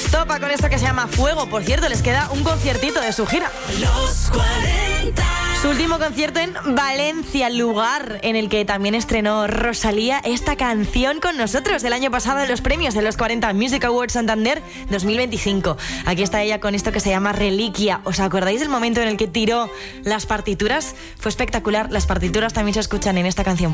topa con esto que se llama Fuego. Por cierto, les queda un conciertito de su gira. Los 40. Su último concierto en Valencia, lugar en el que también estrenó Rosalía esta canción con nosotros el año pasado en los premios de los 40 Music Awards Santander 2025. Aquí está ella con esto que se llama Reliquia. ¿Os acordáis del momento en el que tiró las partituras? Fue espectacular. Las partituras también se escuchan en esta canción.